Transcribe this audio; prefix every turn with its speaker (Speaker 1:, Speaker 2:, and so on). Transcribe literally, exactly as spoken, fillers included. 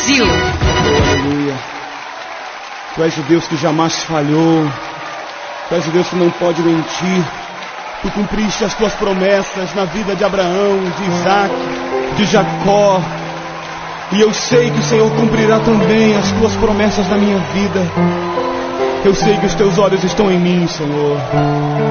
Speaker 1: Brasil.
Speaker 2: Oh, aleluia. Tu és o Deus que jamais falhou. Tu és o Deus que não pode mentir. Tu cumpriste as tuas promessas na vida de Abraão, de Isaac, de Jacó. E eu sei que o Senhor cumprirá também as tuas promessas na minha vida. Eu sei que os teus olhos estão em mim, Senhor.